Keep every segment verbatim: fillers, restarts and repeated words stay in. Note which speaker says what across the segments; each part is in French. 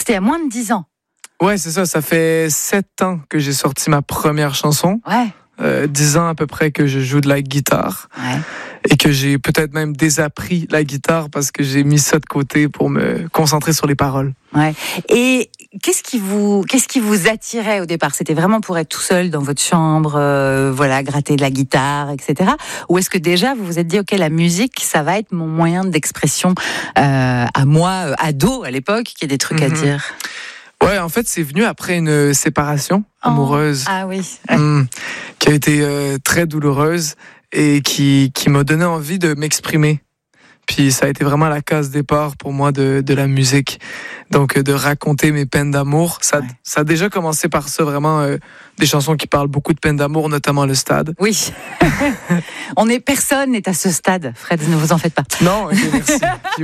Speaker 1: c'était il y a moins de dix ans.
Speaker 2: Ouais, c'est ça. Ça fait sept ans que j'ai sorti ma première chanson.
Speaker 1: Ouais.
Speaker 2: Euh, dix ans à peu près que je joue de la guitare.
Speaker 1: Ouais.
Speaker 2: Et que j'ai peut-être même désappris la guitare parce que j'ai mis ça de côté pour me concentrer sur les paroles.
Speaker 1: Ouais. Et qu'est-ce qui vous, qu'est-ce qui vous attirait au départ ? C'était vraiment pour être tout seul dans votre chambre, euh, voilà, gratter de la guitare, et cetera. Ou est-ce que déjà vous vous êtes dit, ok, la musique, ça va être mon moyen d'expression euh, à moi, euh, ado à l'époque, qui a des trucs mm-hmm. à dire.
Speaker 2: Ouais, en fait, c'est venu après une séparation amoureuse.
Speaker 1: Oh, ah oui.
Speaker 2: Hum, qui a été euh, très douloureuse et qui, qui m'a donné envie de m'exprimer. Puis ça a été vraiment la case départ pour moi de, de la musique. Donc de raconter mes peines d'amour. Ça, ouais. ça a déjà commencé par ça, vraiment euh, des chansons qui parlent beaucoup de peines d'amour, notamment Le Stade.
Speaker 1: Oui. On est, personne n'est à ce stade, Fred, ne vous en faites pas.
Speaker 2: Non, ok, merci.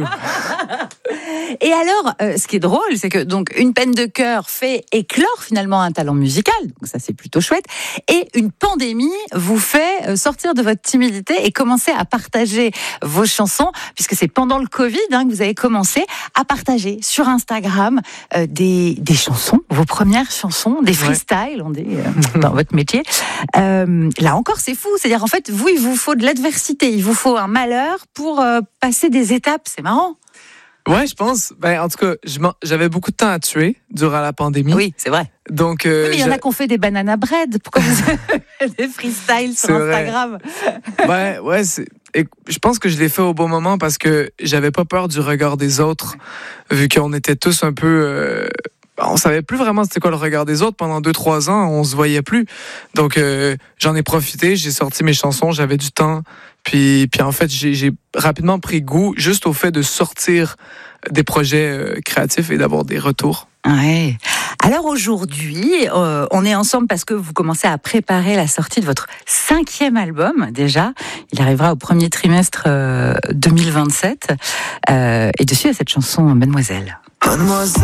Speaker 1: Et alors, euh, ce qui est drôle, c'est que donc une peine de cœur fait éclore finalement un talent musical, donc ça c'est plutôt chouette. Et une pandémie vous fait sortir de votre timidité et commencer à partager vos chansons, puisque c'est pendant le Covid hein, que vous avez commencé à partager sur Instagram euh, des des chansons, vos premières chansons, des freestyles, on dit euh, dans votre métier. Euh, là encore, c'est fou, c'est-à-dire en fait, vous il vous faut de l'adversité, il vous faut un malheur pour euh, passer des étapes. C'est marrant.
Speaker 2: Ouais, je pense. Ben, en tout cas, j'avais beaucoup de temps à tuer durant la pandémie.
Speaker 1: Oui, c'est vrai.
Speaker 2: Donc, euh,
Speaker 1: oui, mais il y en a qui ont fait des banana bread. Pourquoi vous avez des freestyles sur Instagram ?
Speaker 2: Ouais, ouais. C'est... Et je pense que je l'ai fait au bon moment parce que j'avais pas peur du regard des autres, vu qu'on était tous un peu. Euh... On savait plus vraiment c'était quoi le regard des autres pendant deux trois ans, on se voyait plus. Donc euh, j'en ai profité, j'ai sorti mes chansons, j'avais du temps. Puis, puis en fait, j'ai, j'ai rapidement pris goût juste au fait de sortir des projets euh, créatifs et d'avoir des retours.
Speaker 1: Ouais. Alors aujourd'hui, euh, on est ensemble parce que vous commencez à préparer la sortie de votre cinquième album déjà. Il arrivera au premier trimestre euh, deux mille vingt-sept. Euh, et dessus, il y a cette chanson Mademoiselle.
Speaker 3: Mademoiselle.